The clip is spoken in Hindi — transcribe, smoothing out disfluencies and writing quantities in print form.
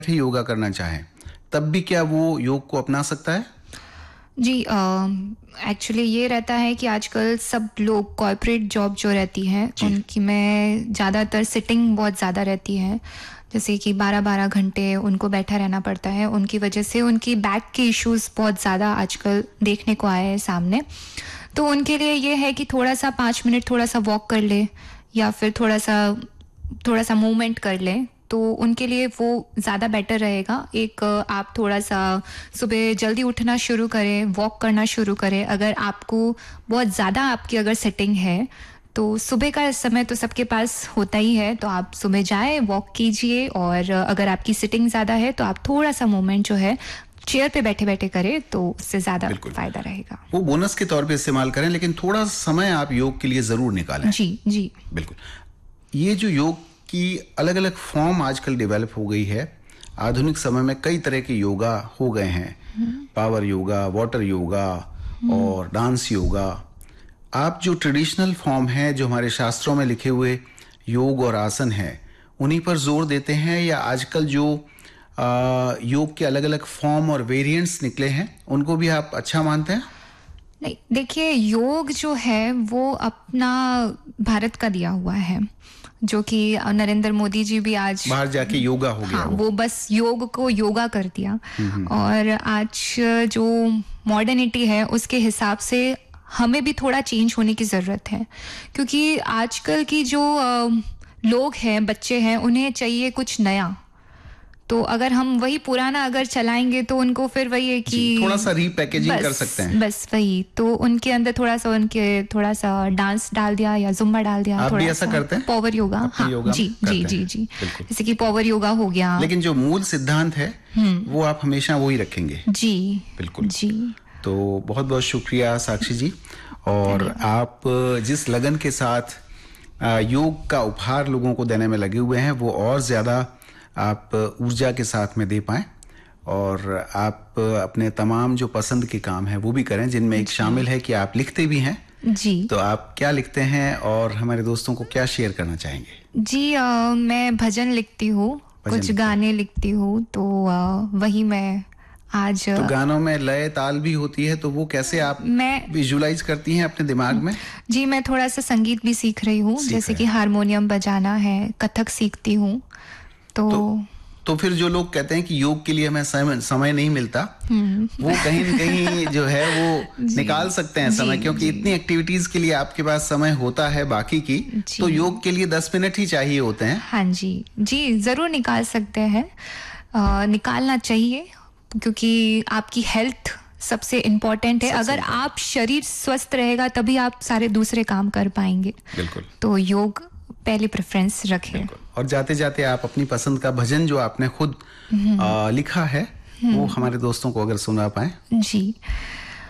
ही योगा करना चाहे तब भी क्या वो योग को अपना सकता है? जी, एक्चुअली ये रहता है कि आजकल सब लोग कॉर्पोरेट जॉब जो रहती है उनकी में ज़्यादातर सिटिंग बहुत ज़्यादा रहती है, जैसे कि 12-12 घंटे उनको बैठा रहना पड़ता है। उनकी वजह से उनकी बैक के इश्यूज बहुत ज़्यादा आजकल देखने को आए हैं सामने। तो उनके लिए ये है कि थोड़ा सा 5 मिनट थोड़ा सा वॉक कर ले या फिर थोड़ा सा मूवमेंट कर ले, तो उनके लिए वो ज़्यादा बेटर रहेगा। एक आप थोड़ा सा सुबह जल्दी उठना शुरू करें, वॉक करना शुरू करें। अगर आपको बहुत ज़्यादा आपकी अगर सेटिंग है तो सुबह का समय तो सबके पास होता ही है, तो आप सुबह जाएं, वॉक कीजिए। और अगर आपकी सिटिंग ज़्यादा है तो आप थोड़ा सा मूवमेंट जो है चेयर पे बैठे बैठे करें तो उससे ज़्यादा फायदा रहेगा। वो बोनस के तौर पे इस्तेमाल करें, लेकिन थोड़ा समय आप योग के लिए ज़रूर निकालें। जी जी बिल्कुल। ये जो योग की अलग अलग फॉर्म आजकल डेवलप हो गई है, आधुनिक समय में कई तरह के योगा हो गए हैं, पावर योगा, वाटर योगा और डांस योगा। आप जो ट्रेडिशनल फॉर्म है, जो हमारे शास्त्रों में लिखे हुए योग और आसन है, उन्हीं पर जोर देते हैं, या आजकल जो योग के अलग अलग फॉर्म और वेरिएंट्स निकले हैं उनको भी आप अच्छा मानते हैं? नहीं, देखिए, योग जो है वो अपना भारत का दिया हुआ है, जो कि नरेंद्र मोदी जी भी आज बाहर जाके योगा हो गया। हाँ, वो बस योग को योगा कर दिया। और आज जो मॉडर्निटी है उसके हिसाब से हमें भी थोड़ा चेंज होने की ज़रूरत है, क्योंकि आजकल की जो लोग हैं, बच्चे हैं, उन्हें चाहिए कुछ नया। तो अगर हम वही पुराना अगर चलाएंगे तो उनको फिर वही है कि थोड़ा सा रीपैकेजिंग कर सकते हैं। बस वही, तो उनके अंदर थोड़ा सा डांस डाल दिया या जुम्बा डाल दिया। आप भी ऐसा करते हैं? पावर योगा, हाँ, जी जी जी जी, जैसे कि पावर योगा हो गया। लेकिन जो मूल सिद्धांत है वो आप हमेशा वही रखेंगे? जी बिल्कुल जी। तो बहुत बहुत शुक्रिया साक्षी जी, और आप जिस लगन के साथ योग का उपहार लोगों को देने में लगे हुए हैं वो और ज्यादा आप ऊर्जा के साथ में दे पाएं, और आप अपने तमाम जो पसंद के काम हैं वो भी करें, जिनमें एक शामिल है कि आप लिखते भी हैं। जी, तो आप क्या लिखते हैं और हमारे दोस्तों को क्या शेयर करना चाहेंगे? जी, मैं भजन लिखती हूँ, कुछ गाने लिखती हूँ, तो वही मैं आज। तो गानों में लय ताल भी होती है, तो वो कैसे आप विजुलाइज करती हैं अपने दिमाग में? जी, मैं थोड़ा सा संगीत भी सीख रही हूँ, जैसे कि हारमोनियम बजाना है, कथक सीखती हूँ। तो फिर जो लोग कहते हैं कि योग के लिए हमें समय नहीं मिलता, वो कहीं न कहीं जो है वो निकाल सकते हैं समय, क्योंकि इतनी एक्टिविटीज के लिए आपके पास समय होता है बाकी की, तो योग के लिए 10 मिनट ही चाहिए होते हैं। हाँ जी जी, जरूर निकाल सकते हैं, निकालना चाहिए, क्योंकि आपकी हेल्थ सबसे इम्पोर्टेंट है। अगर आप शरीर स्वस्थ रहेगा तभी आप सारे दूसरे काम कर पाएंगे। बिल्कुल। तो योग पहले प्रेफरेंस रखें। और जाते जाते आप अपनी पसंद का भजन जो आपने खुद लिखा है वो हमारे दोस्तों को अगर सुना पाएं। जी,